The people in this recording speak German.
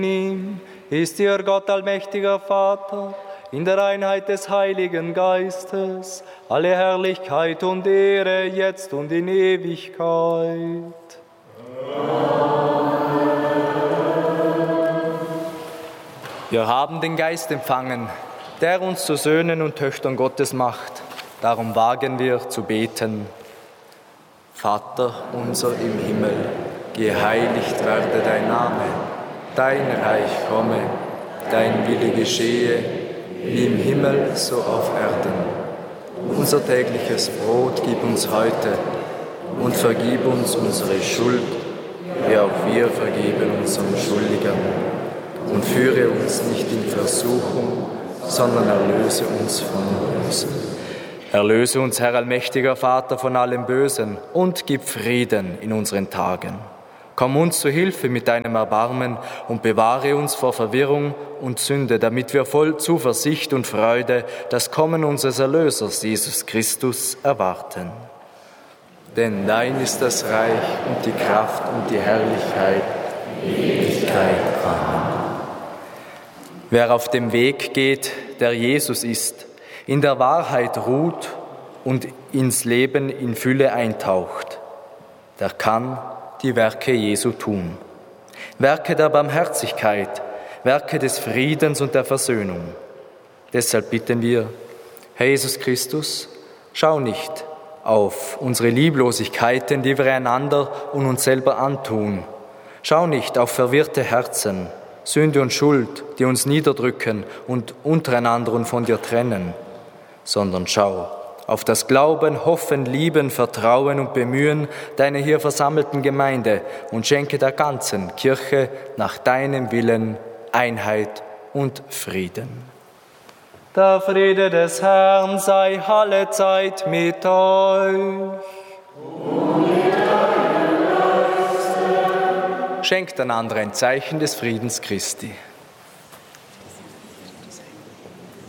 ihm ist dir Gott, allmächtiger Vater, in der Einheit des Heiligen Geistes, alle Herrlichkeit und Ehre, jetzt und in Ewigkeit. Wir haben den Geist empfangen, der uns zu Söhnen und Töchtern Gottes macht. Darum wagen wir zu beten. Vater unser im Himmel, geheiligt werde dein Name, dein Reich komme, dein Wille geschehe, wie im Himmel so auf Erden. Unser tägliches Brot gib uns heute und vergib uns unsere Schuld, wie auch wir vergeben unseren Schuldigern. Und führe uns nicht in Versuchung, sondern erlöse uns von Bösen. Erlöse uns, Herr allmächtiger Vater, von allem Bösen und gib Frieden in unseren Tagen. Komm uns zu Hilfe mit deinem Erbarmen und bewahre uns vor Verwirrung und Sünde, damit wir voll Zuversicht und Freude das Kommen unseres Erlösers, Jesus Christus, erwarten. Denn dein ist das Reich und die Kraft und die Herrlichkeit in Ewigkeit. Amen. Wer auf dem Weg geht, der Jesus ist, in der Wahrheit ruht und ins Leben in Fülle eintaucht, der kann die Werke Jesu tun. Werke der Barmherzigkeit, Werke des Friedens und der Versöhnung. Deshalb bitten wir, Herr Jesus Christus, schau nicht auf unsere Lieblosigkeiten, die wir einander und uns selber antun. Schau nicht auf verwirrte Herzen, Sünde und Schuld, die uns niederdrücken und untereinander und von dir trennen, sondern schau auf das Glauben, Hoffen, Lieben, Vertrauen und Bemühen deiner hier versammelten Gemeinde und schenke der ganzen Kirche nach deinem Willen Einheit und Frieden. Der Friede des Herrn sei allezeit mit euch. Und mit deinem Geiste. Schenkt einander ein Zeichen des Friedens Christi.